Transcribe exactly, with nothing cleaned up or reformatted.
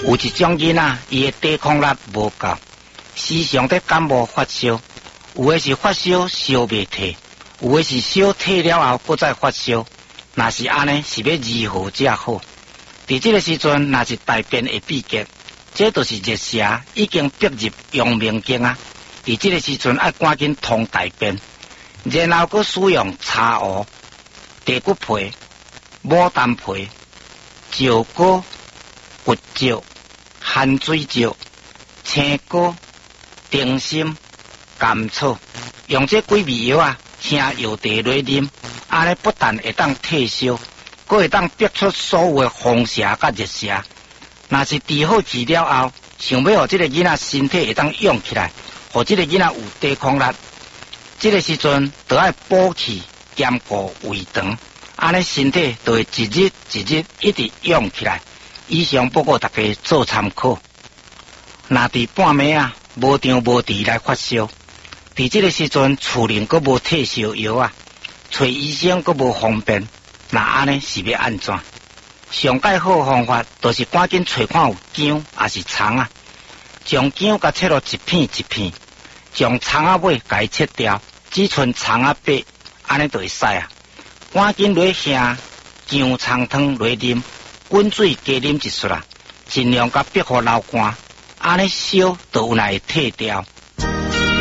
有一种囡仔，伊的抵抗力无够，时常在感冒发烧，有的是发烧烧未退，有的是烧退了后搁再发烧。若是安尼，是要如何才好？伫这个时阵，若是大便会闭结，这就是热邪已经逼入阳明经啊！伫这个时阵，要赶紧通大便，然后搁使用茶壶、地骨皮、牡丹皮、石膏、骨石、含水石、青果、丁参、甘草，用这几味药啊，请药茶来啉，安尼不但会当退烧，搁会当逼出所有的风邪甲热邪。若是治好去了后，想要互这个囡仔身体会当用起来，互这个囡仔有抵抗力，这个时阵就要补气、兼顾胃肠，安尼身体就会一日一日一直用起来。以上报告大家做参考。若伫半暝啊，无张无弛来发烧，伫这个时阵厝内阁无退烧药啊，找医生阁无方便，那安尼是要安怎？上介好方法就是赶紧找看有姜还是葱啊，将姜甲切落一片一片，将葱啊尾甲伊切掉，只剩葱啊白，安尼就会使啊。赶紧来下姜葱汤来啉，滚水加啉一撮啊，尽量甲逼互流汗，安尼烧就有来会退掉。